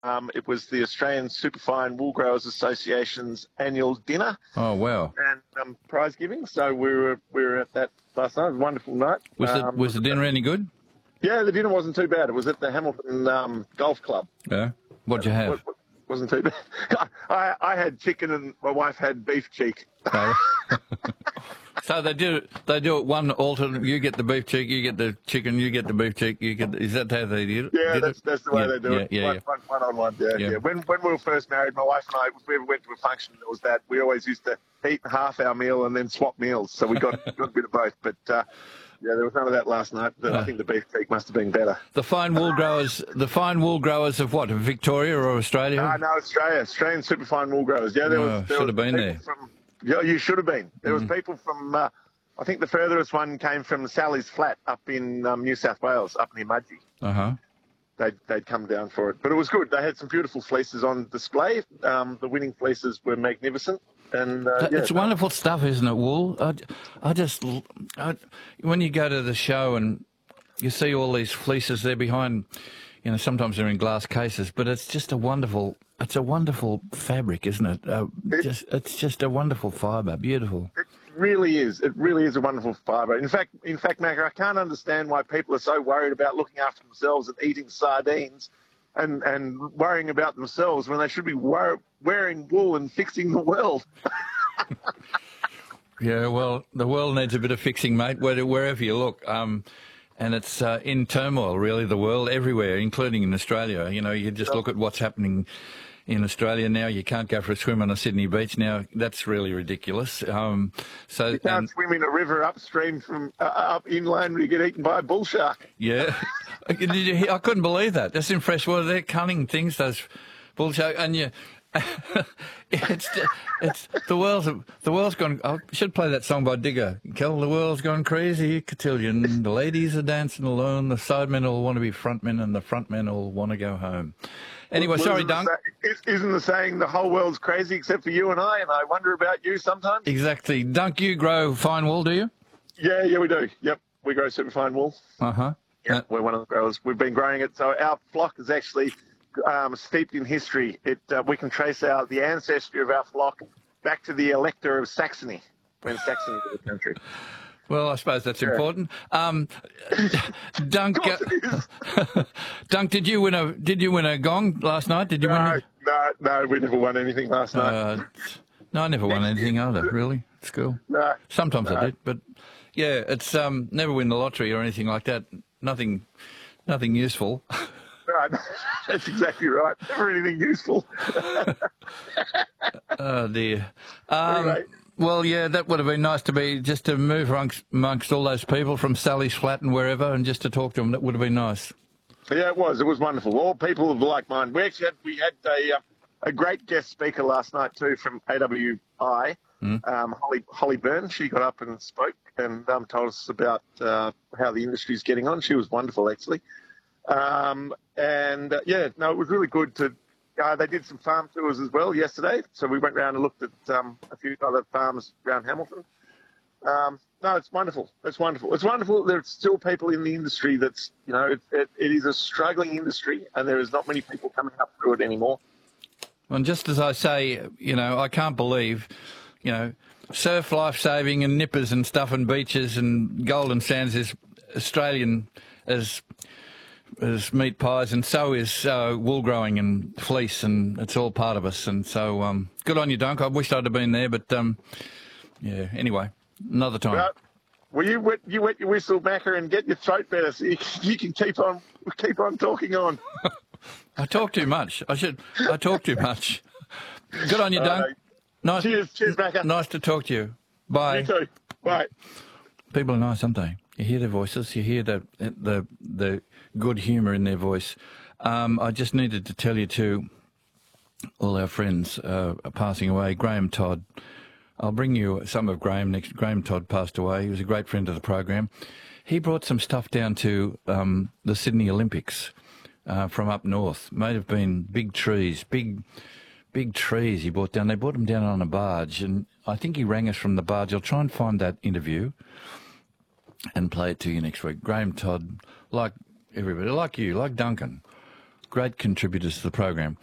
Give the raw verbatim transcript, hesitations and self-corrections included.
Um, it was the Australian Superfine Wool Growers Association's annual dinner. Oh, wow. And um, prize giving. So we were we were at that last night. It was a wonderful night. Was the, um, was the dinner any good? Yeah, the dinner wasn't too bad. It was at the Hamilton um, Golf Club. Yeah. What'd you have? It wasn't too bad. I, I had chicken and my wife had beef cheek. Oh. So they do they do it one alternate. You get the beef cheek, you get the chicken, you get the beef cheek. You get. The, is that how they do it? Yeah, did that's it? that's the way yeah, they do yeah, it. Yeah, one, yeah. One, one on one. Yeah, Yeah. yeah. When when we were first married, my wife and I, if we ever went to a function, it was that we always used to eat half our meal and then swap meals. So we got, got a bit of both. But uh, yeah, there was none of that last night. But I think the beef cheek must have been better. The fine wool growers, the fine wool growers of what? Of Victoria or Australia? Ah, no, Australia, Australian Superfine Wool Growers. Yeah, there Oh, was. There should was have been people there. From, yeah, you should have been. There was people from. Uh, I think the furthest one came from Sally's Flat up in um, New South Wales, up near Mudgee. Uh huh. They'd, they'd come down for it. But it was good. They had some beautiful fleeces on display. Um, the winning fleeces were magnificent. And uh, yeah, It's wonderful stuff, isn't it, wool? I, I just, I, when you go to the show and you see all these fleeces there behind, you know, sometimes they're in glass cases, but it's just a wonderful, it's a wonderful fabric, isn't it? Uh, It- just, it's just a wonderful fibre, beautiful. It really is. It really is a wonderful fibre. In fact, in fact, Macca, I can't understand why people are so worried about looking after themselves and eating sardines and, and worrying about themselves when they should be wor- wearing wool and fixing the world. Yeah, well, the world needs a bit of fixing, mate, where- wherever you look. Um, and it's uh, in turmoil, really, the world, everywhere, including in Australia. You know, you just look at what's happening in Australia now. You can't go for a swim on a Sydney beach now. That's really ridiculous. Um, so You can't and- swim in a river upstream from uh, up inland when you get eaten by a bull shark. Yeah, Did you hear? I couldn't believe that. That's in freshwater. They're cunning things. Those bull shark, and you. it's it's the world's the world's gone. I should play that song by Digger. Kel, the world's gone crazy, cotillion. The ladies are dancing alone. The sidemen all want to be frontmen, and the frontmen all want to go home. Anyway, Well, sorry, isn't the Dunk. sa- is- Isn't the saying the whole world's crazy except for you and I? And I wonder about you sometimes. Exactly, Dunk. You grow fine wool, do you? Yeah, yeah, we do. Yep, we grow superfine wool. Uh huh. Yeah, we're one of the growers. We've been growing it. So our flock is actually um, steeped in history. It uh, we can trace our the ancestry of our flock back to the Elector of Saxony when Saxony was a country. Well, I suppose that's important. Um, Dunk, Of course it is. Dunk, did you win a did you win a gong last night? Did you No, win? no, no, we never won anything last A, night. uh, no, I never won anything either. Really, at school. No, Sometimes I no. did, but yeah, it's um, never win the lottery or anything like that. Nothing, nothing useful. No, that's exactly right. Never anything useful. Oh dear. Um, Anyway. Well, yeah, that would have been nice to be just to move amongst, amongst all those people from Sally's Flat and wherever, and just to talk to them. That would have been nice. Yeah, it was. It was wonderful. All people of like mind. We actually had, we had a, uh, a great guest speaker last night too from A W I, Mm. um, Holly Holly Byrne. She got up and spoke and um, told us about uh, how the industry's getting on. She was wonderful, actually. Um, and uh, yeah, no, it was really good to. Uh, they did some farm tours as well yesterday, so we went round and looked at um, a few other farms around Hamilton. Um, no, it's wonderful. It's wonderful. It's wonderful. There's still people in the industry that's, you know, it, it, it is a struggling industry, and there is not many people coming up through it anymore. And just as I say, you know, I can't believe, you know, surf life saving and nippers and stuff and beaches and golden sands is Australian as as meat pies, and so is uh, wool growing and fleece, and it's all part of us. And so, um, good on you, Dunk. I wish I'd have been there, but um, yeah. Anyway, another time. Well, well, you wet, you wet your whistle, Macca, and get your throat better so you, you can keep on keep on talking on. I talk too much. I should. I talk too much. Good on you, Uh, Dunk. Nice. Cheers, cheers, Macca. Nice to talk to you. Bye. You too. Bye. People are nice, aren't they? You hear their voices. You hear the the the good humour in their voice. Um, I just needed to tell you too. All our friends uh, are passing away. Graham Todd. I'll bring you some of Graham next. Graham Todd passed away. He was a great friend of the program. He brought some stuff down to um, the Sydney Olympics uh, from up north. May have been big trees, big, big trees he brought down. They brought them down on a barge, and I think he rang us from the barge. I'll try and find that interview and play it to you next week. Graham Todd, like everybody, like you, like Duncan, great contributors to the program.